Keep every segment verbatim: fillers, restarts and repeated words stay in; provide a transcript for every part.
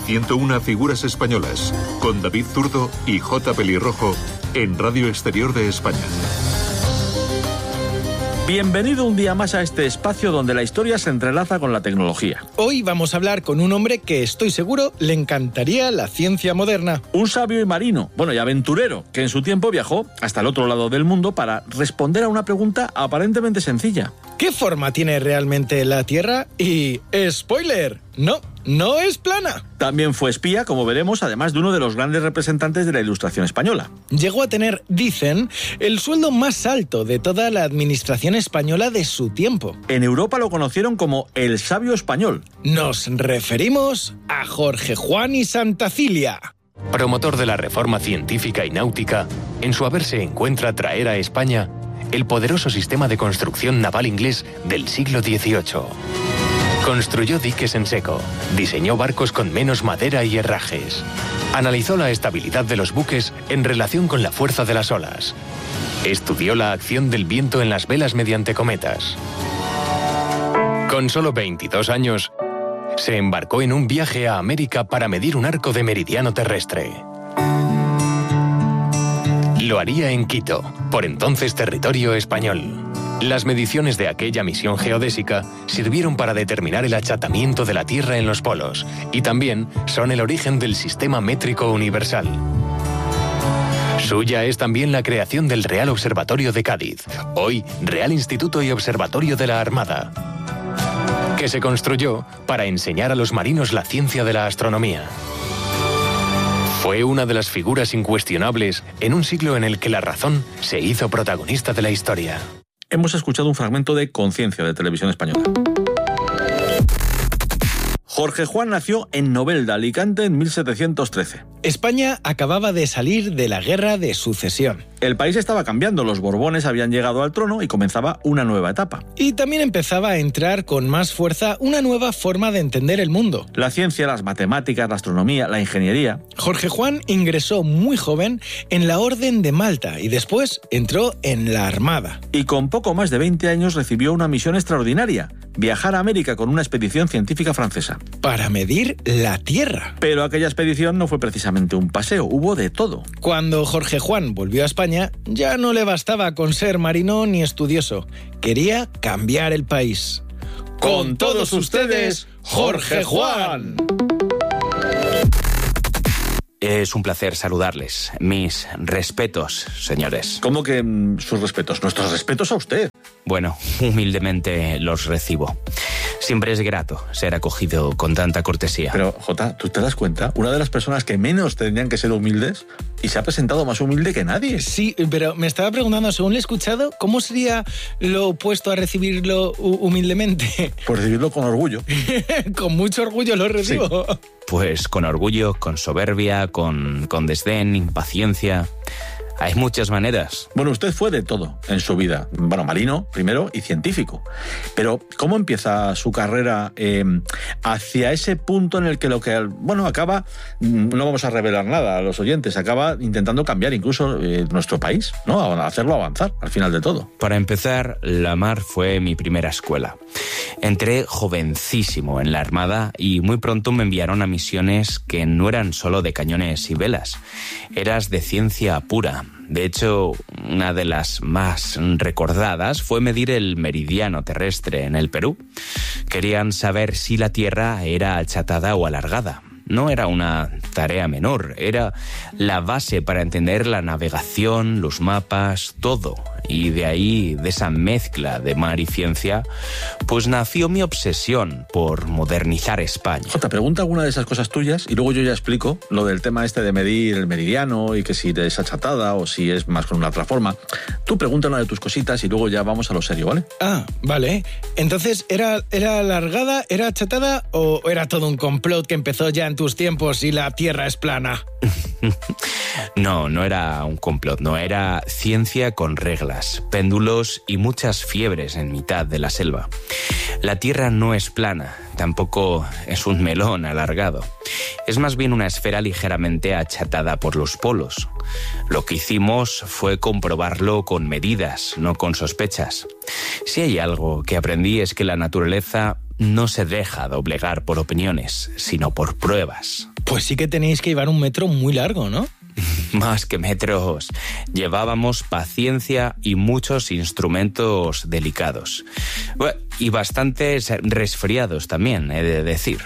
ciento una figuras españolas, con David Zurdo y J. Pelirrojo, en Radio Exterior de España. Bienvenido un día más a este espacio donde la historia se entrelaza con la tecnología. Hoy vamos a hablar con un hombre que estoy seguro le encantaría la ciencia moderna. Un sabio y marino, bueno y aventurero, que en su tiempo viajó hasta el otro lado del mundo para responder a una pregunta aparentemente sencilla. ¿Qué forma tiene realmente la Tierra? Y, spoiler, no, no es plana. También fue espía, como veremos, además de uno de los grandes representantes de la Ilustración española. Llegó a tener, dicen, el sueldo más alto de toda la administración española de su tiempo. En Europa lo conocieron como el sabio español. Nos referimos a Jorge Juan y Santacilia. Promotor de la reforma científica y náutica, en su haber se encuentra traer a España el poderoso sistema de construcción naval inglés del siglo dieciocho. Construyó diques en seco, diseñó barcos con menos madera y herrajes, analizó la estabilidad de los buques en relación con la fuerza de las olas, estudió la acción del viento en las velas mediante cometas. Con solo veintidós años, se embarcó en un viaje a América para medir un arco de meridiano terrestre. Lo haría en Quito, por entonces territorio español. Las mediciones de aquella misión geodésica sirvieron para determinar el achatamiento de la Tierra en los polos y también son el origen del sistema métrico universal. Suya es también la creación del Real Observatorio de Cádiz, hoy Real Instituto y Observatorio de la Armada, que se construyó para enseñar a los marinos la ciencia de la astronomía. Fue una de las figuras incuestionables en un siglo en el que la razón se hizo protagonista de la historia. Hemos escuchado un fragmento de Conciencia de Televisión Española. Jorge Juan nació en Novelda, Alicante, en mil setecientos trece. España acababa de salir de la Guerra de Sucesión. El país estaba cambiando, los Borbones habían llegado al trono y comenzaba una nueva etapa. Y también empezaba a entrar con más fuerza una nueva forma de entender el mundo. La ciencia, las matemáticas, la astronomía, la ingeniería. Jorge Juan ingresó muy joven en la Orden de Malta y después entró en la Armada. Y con poco más de veinte años recibió una misión extraordinaria: viajar a América con una expedición científica francesa. Para medir la Tierra. Pero aquella expedición no fue precisamente un paseo, hubo de todo. Cuando Jorge Juan volvió a España, ya no le bastaba con ser marino ni estudioso. Quería cambiar el país. Con todos ustedes, Jorge Juan. Es un placer saludarles. Mis respetos, señores. ¿Cómo que mm, sus respetos? Nuestros respetos a usted. Bueno, humildemente los recibo. Siempre es grato ser acogido con tanta cortesía. Pero, Jota, ¿tú te das cuenta? Una de las personas que menos tendrían que ser humildes y se ha presentado más humilde que nadie. Sí, pero me estaba preguntando, según le he escuchado, ¿cómo sería lo opuesto a recibirlo humildemente? Por recibirlo con orgullo. Con mucho orgullo lo recibo. Sí. Pues con orgullo, con soberbia, con, con desdén, impaciencia. Hay muchas maneras. Bueno, usted fue de todo en su vida. Bueno, marino primero y científico. Pero, ¿cómo empieza su carrera eh, hacia ese punto en el que lo que, bueno, acaba, no vamos a revelar nada a los oyentes, acaba intentando cambiar incluso eh, nuestro país, ¿no? A hacerlo avanzar al final de todo? Para empezar, la mar fue mi primera escuela. Entré jovencísimo en la Armada y muy pronto me enviaron a misiones que no eran solo de cañones y velas, eran de ciencia pura. De hecho, una de las más recordadas fue medir el meridiano terrestre en el Perú. Querían saber si la Tierra era achatada o alargada. No era una tarea menor, era la base para entender la navegación, los mapas, todo. Y de ahí, de esa mezcla de mar y ciencia, pues nació mi obsesión por modernizar España. Jota, pregunta alguna de esas cosas tuyas y luego yo ya explico lo del tema este de medir el meridiano y que si es achatada o si es más con una otra forma. Tú pregunta una de tus cositas y luego ya vamos a lo serio, ¿vale? Ah, vale. Entonces, ¿era, era alargada, era achatada o era todo un complot que empezó ya en tus tiempos y la Tierra es plana? No, no era un complot, no, era ciencia con reglas, péndulos y muchas fiebres en mitad de la selva. La Tierra no es plana, tampoco es un melón alargado. Es más bien una esfera ligeramente achatada por los polos. Lo que hicimos fue comprobarlo con medidas, no con sospechas. Si hay algo que aprendí es que la naturaleza no se deja doblegar por opiniones, sino por pruebas. Pues sí que tenéis que llevar un metro muy largo, ¿no? Más que metros, llevábamos paciencia y muchos instrumentos delicados. Y bastantes resfriados también, he de decir.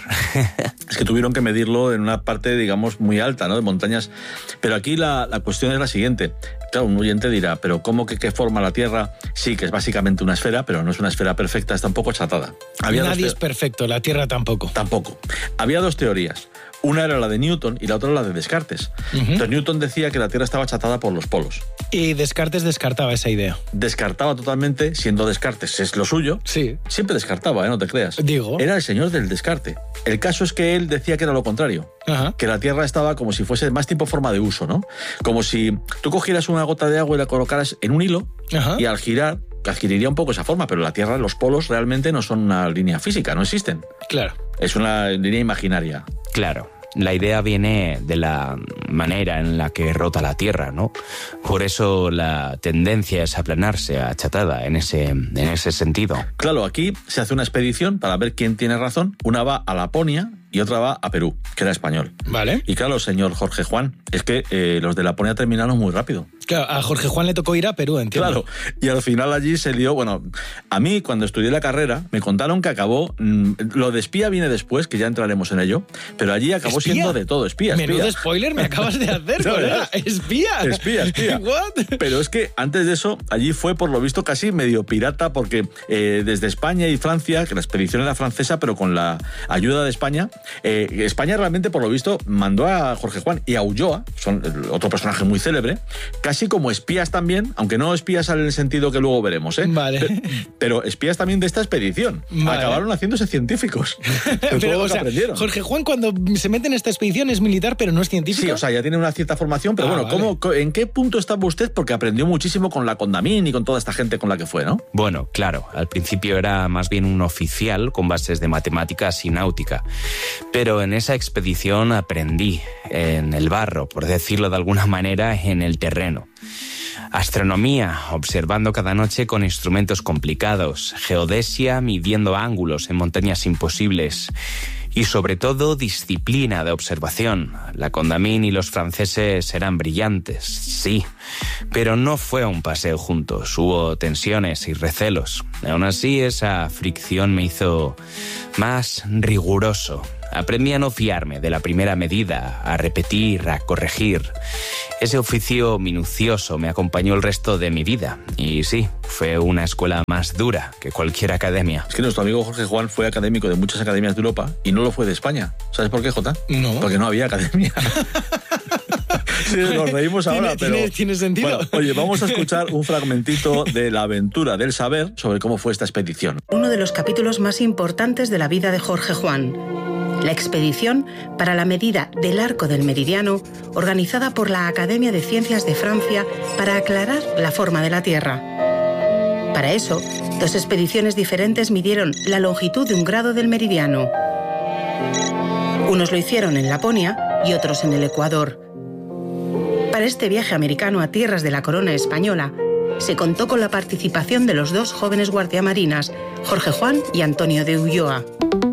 Es que tuvieron que medirlo en una parte, digamos, muy alta, ¿no? De montañas. Pero aquí la, la cuestión es la siguiente. Claro, un oyente dirá, ¿pero cómo que qué forma la Tierra? Sí, que es básicamente una esfera, pero no es una esfera perfecta, está un poco achatada. Había Nadie es perfecto, la Tierra tampoco. Tampoco. Había dos teorías. Una era la de Newton y la otra la de Descartes. Uh-huh. Entonces Newton decía que la Tierra estaba achatada por los polos. Y Descartes descartaba esa idea. Descartaba totalmente, siendo Descartes es lo suyo. Sí. Siempre descartaba, ¿eh? No te creas. Digo. Era el señor del descarte. El caso es que él decía que era lo contrario. Uh-huh. Que la Tierra estaba como si fuese más tipo forma de uso, ¿no? Como si tú cogieras una gota de agua y la colocaras en un hilo uh-huh. y al girar adquiriría un poco esa forma, pero la Tierra, los polos realmente no son una línea física, no existen. Claro. Es una línea imaginaria. Claro. La idea viene de la manera en la que rota la Tierra, ¿no? Por eso la tendencia es aplanarse, achatada en ese, en ese sentido. Claro, aquí se hace una expedición para ver quién tiene razón. Una va a Laponia y otra va a Perú, que era español. Vale. Y claro, señor Jorge Juan, es que eh, los de Laponia terminaron muy rápido. Claro, a Jorge Juan le tocó ir a Perú, entiendo. Claro, y al final allí se dio, bueno, a mí cuando estudié la carrera me contaron que acabó, mmm, lo de espía viene después, que ya entraremos en ello, pero allí acabó ¿Espía? siendo de todo, espía, espía. Menudo spoiler me acabas de hacer, no, colega. ¿Espía? Espía, espía. ¿What? Pero es que antes de eso, allí fue por lo visto casi medio pirata, porque eh, desde España y Francia, que la expedición era francesa, pero con la ayuda de España, eh, España realmente por lo visto mandó a Jorge Juan y a Ulloa, son otro personaje muy célebre, casi como espías también, aunque no espías en el sentido que luego veremos, ¿eh? Vale. Pero, pero espías también de esta expedición. Vale. Acabaron haciéndose científicos. De todo lo que sea, aprendieron. Jorge Juan cuando se mete en esta expedición es militar, pero no es científico. Sí, o sea, ya tiene una cierta formación, pero ah, bueno, vale. ¿cómo, ¿en qué punto estaba usted? Porque aprendió muchísimo con la Condamine y con toda esta gente con la que fue, ¿no? Bueno, claro, al principio era más bien un oficial con bases de matemáticas y náutica, pero en esa expedición aprendí en el barro, por decirlo de alguna manera, en el terreno. Astronomía, observando cada noche con instrumentos complicados, geodesia, midiendo ángulos en montañas imposibles y sobre todo disciplina de observación. La Condamine y los franceses eran brillantes, sí, pero no fue un paseo juntos, hubo tensiones y recelos. Aún así, esa fricción me hizo más riguroso. Aprendí a no fiarme de la primera medida, a repetir, a corregir. Ese oficio minucioso me acompañó el resto de mi vida. Y sí, fue una escuela más dura que cualquier academia. Es que nuestro amigo Jorge Juan fue académico de muchas academias de Europa y no lo fue de España. ¿Sabes por qué, Jota? No. Porque no había academia. Sí, nos reímos ahora, ¿Tiene, pero... ¿Tiene, tiene sentido? Bueno, oye, vamos a escuchar un fragmentito de La aventura del saber sobre cómo fue esta expedición. Uno de los capítulos más importantes de la vida de Jorge Juan. La expedición para la medida del arco del meridiano, organizada por la Academia de Ciencias de Francia para aclarar la forma de la Tierra. Para eso, dos expediciones diferentes midieron la longitud de un grado del meridiano. Unos lo hicieron en Laponia y otros en el Ecuador. Para este viaje americano a tierras de la corona española, se contó con la participación de los dos jóvenes guardiamarinas, Jorge Juan y Antonio de Ulloa.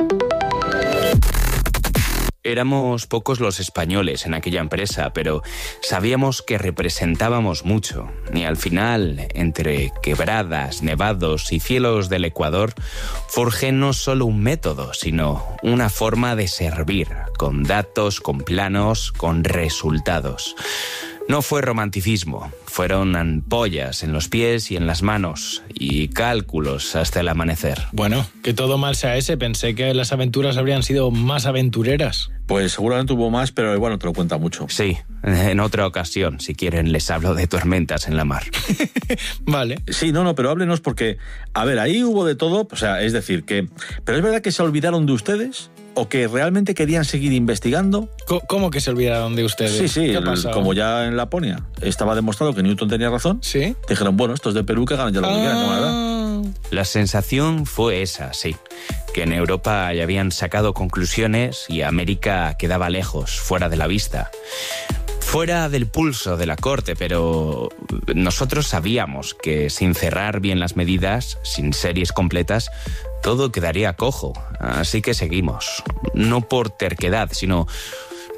Éramos pocos los españoles en aquella empresa, pero sabíamos que representábamos mucho. Y al final, entre quebradas, nevados y cielos del Ecuador, forjé no solo un método, sino una forma de servir, con datos, con planos, con resultados. No fue romanticismo, fueron ampollas en los pies y en las manos, y cálculos hasta el amanecer. Bueno, que todo mal sea ese, pensé que las aventuras habrían sido más aventureras. Pues seguramente hubo más, pero bueno, te lo cuenta mucho. Sí, en otra ocasión, si quieren, les hablo de tormentas en la mar. Vale. Sí, no, no, pero háblenos porque, a ver, ahí hubo de todo, o sea, es decir, que... ¿Pero es verdad que se olvidaron de ustedes? ¿O que realmente querían seguir investigando? ¿Cómo que se olvidaron de ustedes? Sí, sí, el, como ya en Laponia estaba demostrado que Newton tenía razón, ¿sí? Dijeron, bueno, estos de Perú que ganan ya lo que ah. quieran, ¿verdad? La sensación fue esa, sí, que en Europa ya habían sacado conclusiones y América quedaba lejos, fuera de la vista. Fuera del pulso de la corte, pero nosotros sabíamos que sin cerrar bien las medidas, sin series completas, todo quedaría cojo. Así que seguimos. No por terquedad, sino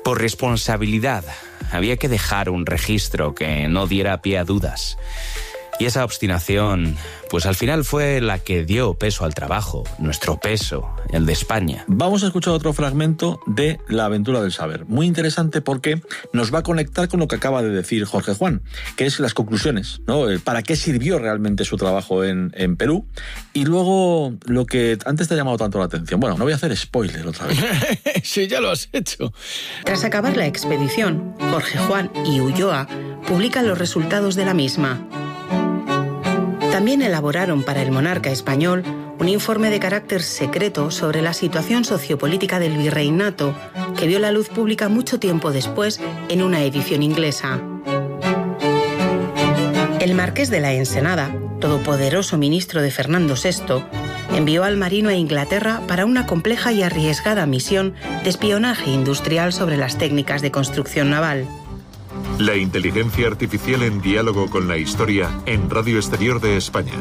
Por responsabilidad, había que dejar un registro que no diera pie a dudas. Y esa obstinación, pues al final fue la que dio peso al trabajo, nuestro peso, el de España. Vamos a escuchar otro fragmento de La aventura del saber. Muy interesante porque nos va a conectar con lo que acaba de decir Jorge Juan, que es las conclusiones, ¿no? Para qué sirvió realmente su trabajo en, en Perú. Y luego lo que antes te ha llamado tanto la atención. Bueno, no voy a hacer spoiler otra vez. Sí, ya lo has hecho. Tras acabar la expedición, Jorge Juan y Ulloa publican los resultados de la misma. También elaboraron para el monarca español un informe de carácter secreto sobre la situación sociopolítica del virreinato, que vio la luz pública mucho tiempo después en una edición inglesa. El marqués de la Ensenada, todopoderoso ministro de Fernando sexto, envió al marino a Inglaterra para una compleja y arriesgada misión de espionaje industrial sobre las técnicas de construcción naval. La inteligencia artificial en diálogo con la historia en Radio Exterior de España.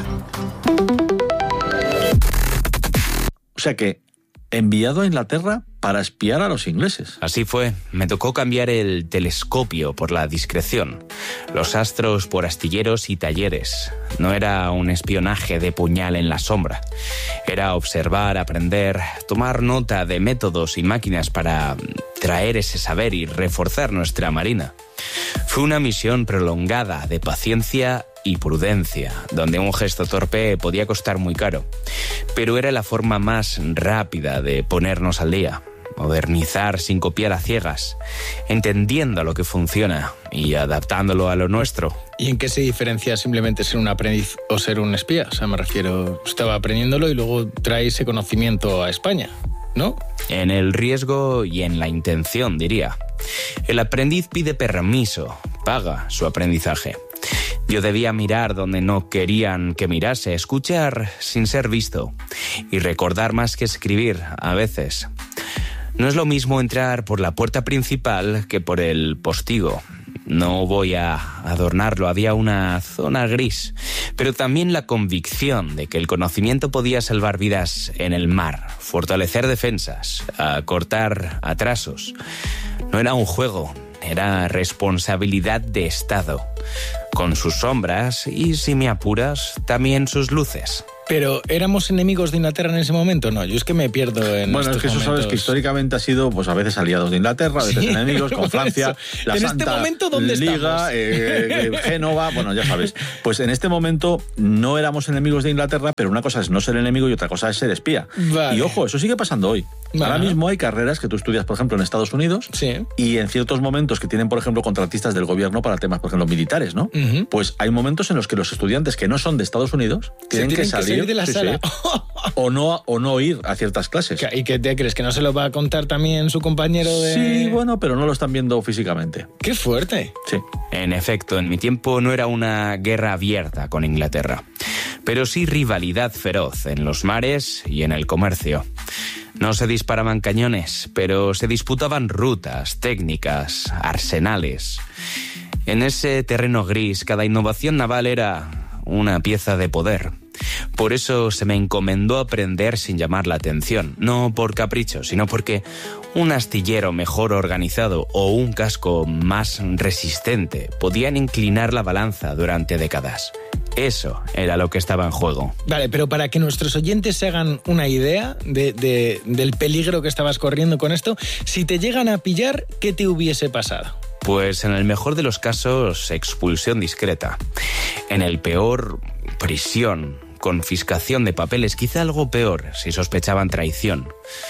O sea que, enviado a Inglaterra para espiar a los ingleses. Así fue. Me tocó cambiar el telescopio por la discreción, los astros por astilleros y talleres. No era un espionaje de puñal en la sombra. Era observar, aprender, tomar nota de métodos y máquinas para traer ese saber y reforzar nuestra marina. Fue una misión prolongada de paciencia y prudencia, donde un gesto torpe podía costar muy caro. Pero era la forma más rápida de ponernos al día. Modernizar sin copiar a ciegas, entendiendo lo que funciona y adaptándolo a lo nuestro. ¿Y en qué se diferencia simplemente ser un aprendiz o ser un espía? O sea, me refiero, estaba aprendiéndolo y luego trae ese conocimiento a España, ¿no? En el riesgo y en la intención, diría. El aprendiz pide permiso, paga su aprendizaje. Yo debía mirar donde no querían que mirase, escuchar sin ser visto y recordar más que escribir a veces. No es lo mismo entrar por la puerta principal que por el postigo. No voy a adornarlo, había una zona gris, pero también la convicción de que el conocimiento podía salvar vidas en el mar, fortalecer defensas, acortar atrasos. No era un juego, era responsabilidad de Estado, con sus sombras y, si me apuras, también sus luces. Pero, ¿éramos enemigos de Inglaterra en ese momento? No, yo es que me pierdo en Bueno, estos es que eso momentos. sabes que históricamente ha sido, pues a veces aliados de Inglaterra, a veces sí. enemigos, con Francia, eso. la ¿En Santa este momento dónde Liga, estamos? eh, Génova, bueno, ya sabes. Pues en este momento no éramos enemigos de Inglaterra, pero una cosa es no ser enemigo y otra cosa es ser espía. Vale. Y ojo, eso sigue pasando hoy. Vale. Ahora mismo hay carreras que tú estudias, por ejemplo, en Estados Unidos, sí. y en ciertos momentos que tienen, por ejemplo, contratistas del gobierno para temas, por ejemplo, militares, ¿no? Uh-huh. Pues hay momentos en los que los estudiantes que no son de Estados Unidos tienen, tienen que, salir, que salir de la sí, sala. Sí, o no o no ir a ciertas clases. ¿Y qué te crees? ¿Que no se lo va a contar también su compañero de...? Sí, bueno, pero no lo están viendo físicamente. ¡Qué fuerte! Sí. En efecto, en mi tiempo no era una guerra abierta con Inglaterra, pero sí rivalidad feroz en los mares y en el comercio. No se disparaban cañones, pero se disputaban rutas, técnicas, arsenales. En ese terreno gris, cada innovación naval era una pieza de poder. Por eso se me encomendó aprender sin llamar la atención, no por capricho, sino porque un astillero mejor organizado o un casco más resistente podían inclinar la balanza durante décadas. Eso era lo que estaba en juego. Vale, pero para que nuestros oyentes se hagan una idea de, de, del peligro que estabas corriendo con esto, si te llegan a pillar, ¿qué te hubiese pasado? Pues en el mejor de los casos, expulsión discreta. En el peor, prisión, confiscación de papeles, quizá algo peor si sospechaban traición.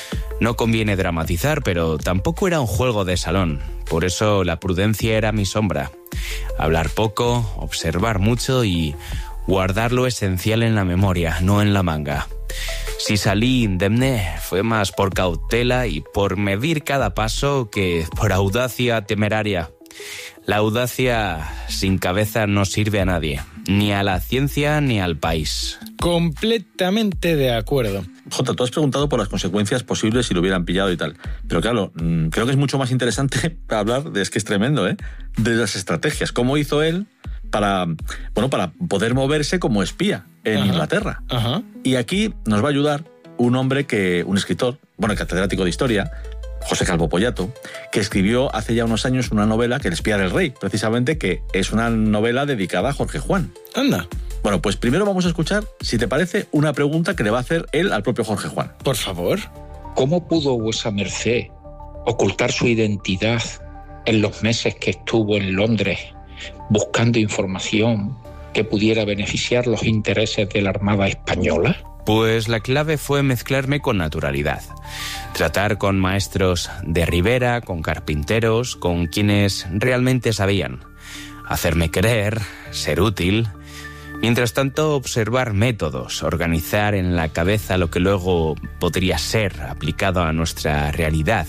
No conviene dramatizar, pero tampoco era un juego de salón. Por eso la prudencia era mi sombra. Hablar poco, observar mucho y guardar lo esencial en la memoria, no en la manga. Si salí indemne, fue más por cautela y por medir cada paso que por audacia temeraria. La audacia sin cabeza no sirve a nadie, ni a la ciencia ni al país. Completamente de acuerdo. Jota, tú has preguntado por las consecuencias posibles si lo hubieran pillado y tal. Pero claro, creo que es mucho más interesante hablar de, es que es tremendo, ¿eh? de las estrategias. ¿Cómo hizo él para, bueno, para poder moverse como espía en ajá, Inglaterra? Ajá. Y aquí nos va a ayudar un hombre que, un escritor, bueno, catedrático de historia, José Calvo Pollato, que escribió hace ya unos años una novela, que El espía del rey, precisamente, que es una novela dedicada a Jorge Juan. Anda. Bueno, pues primero vamos a escuchar, si te parece, una pregunta que le va a hacer él al propio Jorge Juan. Por favor. ¿Cómo pudo vuesa merced ocultar su identidad en los meses que estuvo en Londres buscando información que pudiera beneficiar los intereses de la Armada Española? Pues la clave fue mezclarme con naturalidad. Tratar con maestros de Ribera, con carpinteros, con quienes realmente sabían. Hacerme querer, ser útil. Mientras tanto, observar métodos, organizar en la cabeza lo que luego podría ser aplicado a nuestra realidad.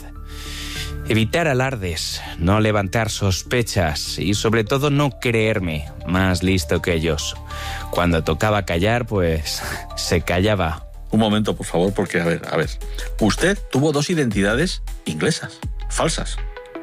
Evitar alardes, no levantar sospechas y sobre todo no creerme más listo que ellos. Cuando tocaba callar, pues se callaba. Un momento, por favor, porque, a ver, a ver. Usted tuvo dos identidades inglesas, falsas.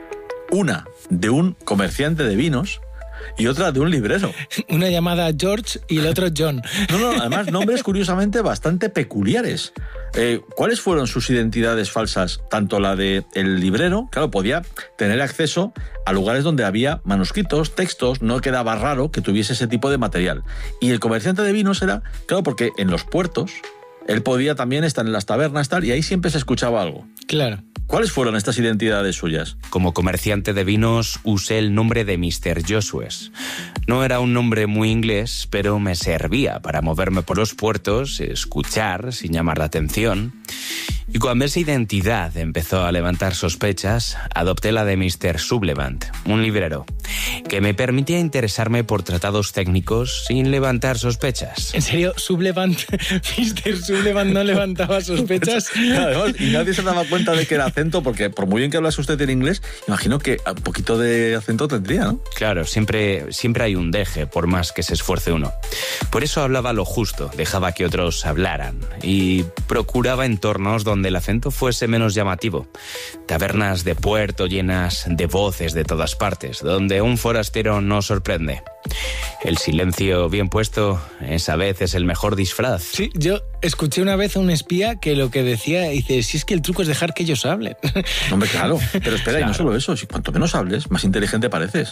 Una de un comerciante de vinos y otra de un librero. Una llamada George y el otro John. No, no, además nombres curiosamente bastante peculiares. Eh, ¿Cuáles fueron sus identidades falsas? Tanto la de el librero, claro, podía tener acceso a lugares donde había manuscritos, textos, no quedaba raro que tuviese ese tipo de material. Y el comerciante de vinos era, claro, porque en los puertos él podía también estar en las tabernas tal, y ahí siempre se escuchaba algo. Claro. ¿Cuáles fueron estas identidades suyas? Como comerciante de vinos usé el nombre de mister Josues. No era un nombre muy inglés, pero me servía para moverme por los puertos, escuchar sin llamar la atención. Y cuando esa identidad empezó a levantar sospechas, adopté la de mister Sublevant, un librero, que me permitía interesarme por tratados técnicos sin levantar sospechas. ¿En serio? ¿Sublevant? ¿mister Sublevant no levantaba sospechas? Además, y nadie se daba cuenta de que era acento, porque por muy bien que hablase usted en inglés, imagino que un poquito de acento tendría, ¿no? Claro, siempre, siempre hay un deje, por más que se esfuerce uno. Por eso hablaba lo justo, dejaba que otros hablaran y procuraba entornos donde el acento fuese menos llamativo. Tabernas de puerto llenas de voces de todas partes, donde un forastero no sorprende. El silencio bien puesto es a veces el mejor disfraz. Sí, yo escuché una vez a un espía que lo que decía, dice, si es que el truco es dejar que ellos hablen. Hombre, claro, pero espera, claro. Y no solo eso, si cuanto menos hables, más inteligente pareces.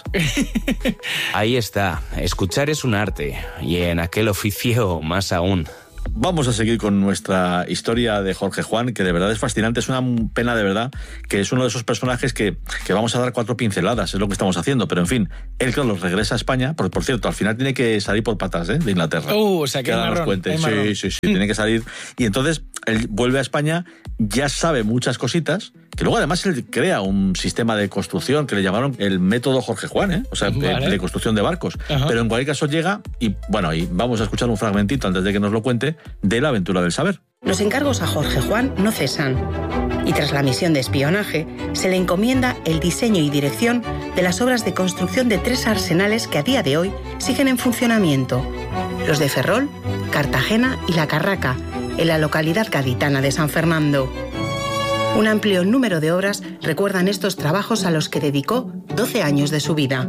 Ahí está, escuchar es un arte, y en aquel oficio más aún. Vamos a seguir con nuestra historia de Jorge Juan, que de verdad es fascinante. Es una pena de verdad que es uno de esos personajes que, que vamos a dar cuatro pinceladas, es lo que estamos haciendo. Pero en fin, él claro, regresa a España, porque por cierto, al final tiene que salir por patas, ¿eh? De Inglaterra. Uh, o sea, que nos cuente. Sí, sí, sí, tiene que salir. Y entonces él vuelve a España, ya sabe muchas cositas, que luego además él crea un sistema de construcción que le llamaron el método Jorge Juan, ¿eh? O sea, vale. de, de construcción de barcos. Ajá. Pero en cualquier caso llega y, bueno, y vamos a escuchar un fragmentito antes de que nos lo cuente de La aventura del saber. Los encargos a Jorge Juan no cesan y tras la misión de espionaje se le encomienda el diseño y dirección de las obras de construcción de tres arsenales que a día de hoy siguen en funcionamiento. Los de Ferrol, Cartagena y La Carraca, en la localidad gaditana de San Fernando. Un amplio número de obras recuerdan estos trabajos a los que dedicó doce años de su vida.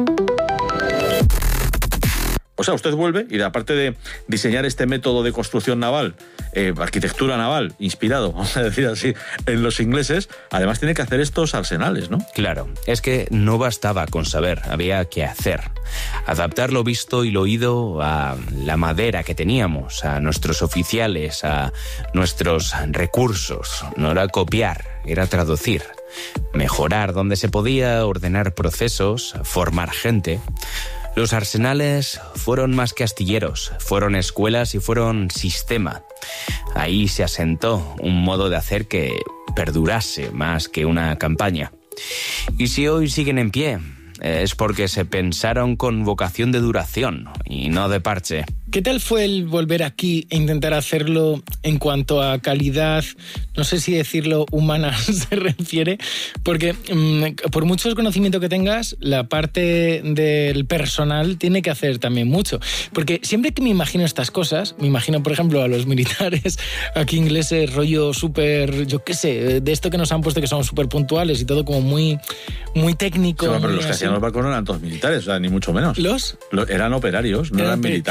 O sea, usted vuelve y aparte de diseñar este método de construcción naval, eh, arquitectura naval, inspirado, vamos a decir así, en los ingleses, además tiene que hacer estos arsenales, ¿no? Claro, es que no bastaba con saber, había que hacer. Adaptar lo visto y lo oído a la madera que teníamos, a nuestros oficiales, a nuestros recursos. No era copiar, era traducir. Mejorar donde se podía, ordenar procesos, formar gente. Los arsenales fueron más que astilleros, fueron escuelas y fueron sistema. Ahí se asentó un modo de hacer que perdurase más que una campaña. Y si hoy siguen en pie, es porque se pensaron con vocación de duración y no de parche. ¿Qué tal fue el volver aquí e intentar hacerlo en cuanto a calidad, no sé si decirlo humana se refiere? Porque mmm, por mucho conocimiento que tengas, la parte del personal tiene que hacer también mucho. Porque siempre que me imagino estas cosas, me imagino, por ejemplo, a los militares aquí ingleses, rollo súper, yo qué sé, de esto que nos han puesto que son súper puntuales y todo como muy, muy técnico. Sí, pero muy los que así. hacían los barcos no eran todos militares, o sea, ni mucho menos. ¿Los? Eran operarios, no eran, eran militares los que bueno, hacían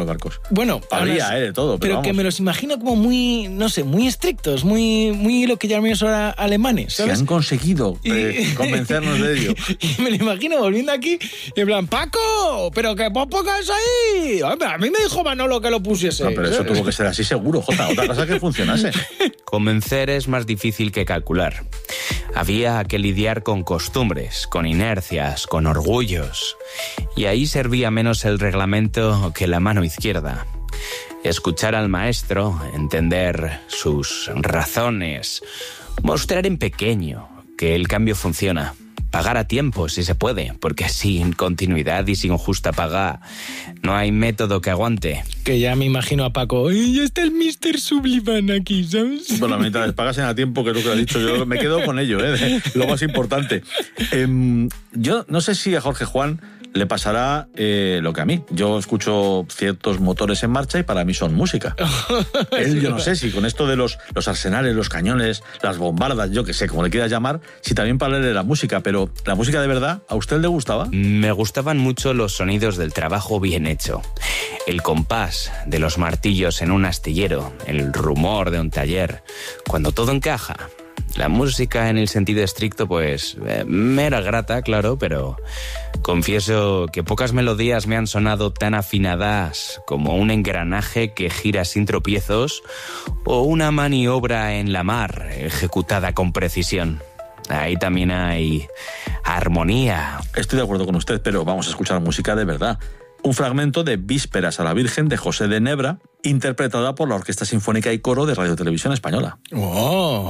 los barcos. Bueno, habría, ahora, eh, de todo. Pero, pero que me los imagino como muy, no sé, muy estrictos, muy, muy lo que llamamos ahora alemanes, ¿sabes? Se han conseguido eh, Y- convencernos de ello. Y me lo imagino volviendo aquí y en plan, Paco, pero que pon pongas ahí. Hombre, a mí me dijo Manolo que lo pusiese. No, pero eso ¿sabes? tuvo que ser así seguro, Jota. Otra cosa que funcionase. Convencer es más difícil que calcular. Había que lidiar con costumbres, con inercias, con orgullos. Y ahí servía menos el reglamento que la mano izquierda. Escuchar al maestro, entender sus razones, mostrar en pequeño que el cambio funciona. Pagar a tiempo, si se puede, porque sin continuidad y sin justa paga no hay método que aguante. Que ya me imagino a Paco, ¡ay, ya está el mister Sullivan aquí!, ¿sabes? Bueno, mientras pagasen a tiempo, que es lo que has dicho, yo me quedo con ello, ¿eh? Lo más importante. Eh, yo no sé si a Jorge Juan le pasará eh, lo que a mí. Yo escucho ciertos motores en marcha y para mí son música. Él, yo no sé si con esto de los, los arsenales, los cañones, las bombardas, yo que sé, como le quieras llamar, si también para él era música, pero la música de verdad, ¿a usted le gustaba? Me gustaban mucho los sonidos del trabajo bien hecho. El compás de los martillos en un astillero, el rumor de un taller, cuando todo encaja. La música en el sentido estricto, pues, eh, me era grata, claro, pero confieso que pocas melodías me han sonado tan afinadas como un engranaje que gira sin tropiezos o una maniobra en la mar ejecutada con precisión. Ahí también hay armonía. Estoy de acuerdo con usted, pero vamos a escuchar música de verdad. Un fragmento de Vísperas a la Virgen de José de Nebra, interpretada por la Orquesta Sinfónica y Coro de Radio Televisión Española. ¡Oh!